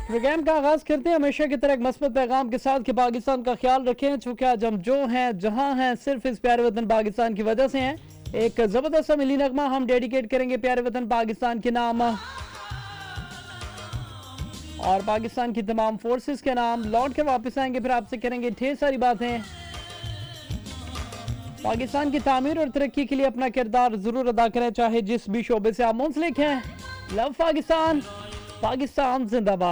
Programme का आगाज करते हैं हमेशा की तरह एक मस्बत पैगाम के साथ कि पाकिस्तान का ख्याल रखें, चूंकि आज हम जो हैं जहां हैं सिर्फ इस प्यारे वतन पाकिस्तान की वजह से हैं। एक जबरदस्त सा मिली नगमा हम डेडिकेट करेंगे प्यारे वतन पाकिस्तान के नाम और पाकिस्तान की तमाम फोर्सेस के नाम। लौट के वापस आएंगे, फिर आपसे करेंगे ढेर सारी बातें। पाकिस्तान की तामीर और तरक्की के लिए अपना किरदार जरूर अदा करें, चाहे जिस भी शोबे से आप मुंसलिक हैं। लव पाकिस्तान, पाकिस्तान जिंदाबाद।